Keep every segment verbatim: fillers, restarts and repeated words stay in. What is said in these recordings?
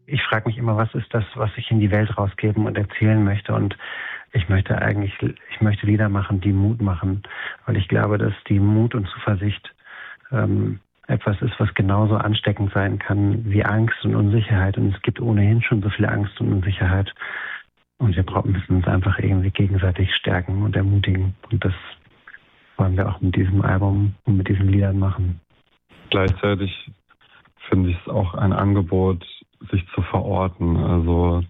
ich frage mich immer, was ist das, was ich in die Welt rausgeben und erzählen möchte. Und ich möchte eigentlich, ich möchte Lieder machen, die Mut machen, weil ich glaube, dass die Mut und Zuversicht ähm, etwas ist, was genauso ansteckend sein kann wie Angst und Unsicherheit. Und es gibt ohnehin schon so viel Angst und Unsicherheit. Und wir brauchen, müssen uns einfach irgendwie gegenseitig stärken und ermutigen. Und das wollen wir auch mit diesem Album und mit diesen Liedern machen. Gleichzeitig finde ich es auch ein Angebot, sich zu verorten. Also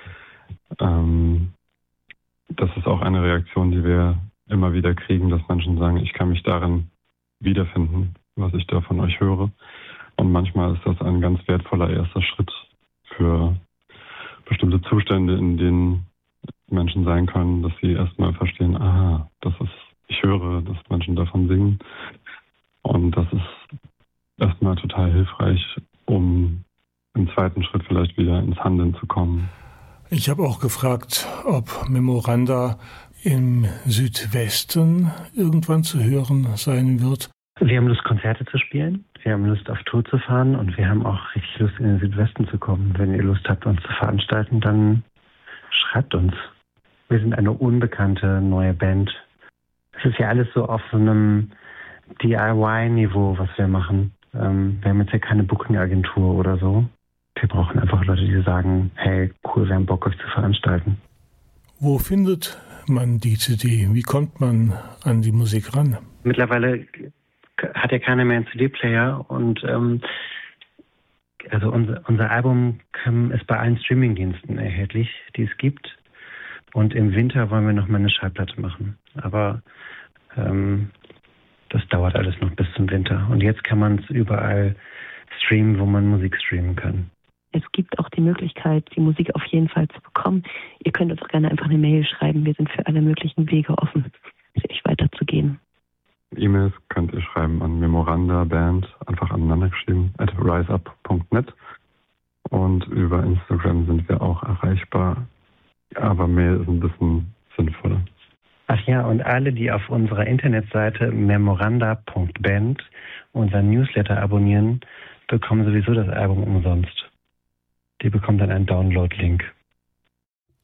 ähm, das ist auch eine Reaktion, die wir immer wieder kriegen, dass Menschen sagen, ich kann mich darin wiederfinden, was ich da von euch höre. Und manchmal ist das ein ganz wertvoller erster Schritt für bestimmte Zustände, in denen Menschen sein können, dass sie erstmal verstehen, aha, das ist, ich höre, dass Menschen davon singen. Und das ist erstmal total hilfreich, um im zweiten Schritt vielleicht wieder ins Handeln zu kommen. Ich habe auch gefragt, ob Memoranda im Südwesten irgendwann zu hören sein wird. Wir haben Lust, Konzerte zu spielen, wir haben Lust, auf Tour zu fahren und wir haben auch richtig Lust, in den Südwesten zu kommen. Wenn ihr Lust habt, uns zu veranstalten, dann schreibt uns. Wir sind eine unbekannte neue Band. Es ist ja alles so auf so einem D I Y-Niveau, was wir machen. Ähm, wir haben jetzt ja keine Booking-Agentur oder so. Wir brauchen einfach Leute, die sagen, hey, cool, wir haben Bock, euch zu veranstalten. Wo findet man die C D? Wie kommt man an die Musik ran? Mittlerweile hat ja keiner mehr einen C D-Player und ähm, also unser, unser Album ist bei allen Streamingdiensten erhältlich, die es gibt. Und im Winter wollen wir noch mal eine Schallplatte machen. Aber ähm, das dauert alles noch bis zum Winter. Und jetzt kann man es überall streamen, wo man Musik streamen kann. Es gibt auch die Möglichkeit, die Musik auf jeden Fall zu bekommen. Ihr könnt uns auch gerne einfach eine Mail schreiben. Wir sind für alle möglichen Wege offen, mit euch weiterzugehen. E-Mails könnt ihr schreiben an memorandaband, einfach aneinander geschrieben, at riseup punkt net. Und über Instagram sind wir auch erreichbar. Aber Mail ist ein bisschen sinnvoller. Ach ja, und alle, die auf unserer Internetseite memoranda punkt band unseren Newsletter abonnieren, bekommen sowieso das Album umsonst. Die bekommen dann einen Download-Link.